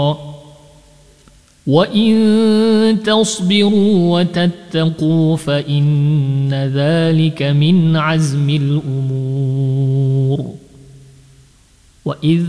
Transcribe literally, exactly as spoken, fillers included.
وإن تصبروا وتتقوا فإن ذلك من عزم الأمور. وإذ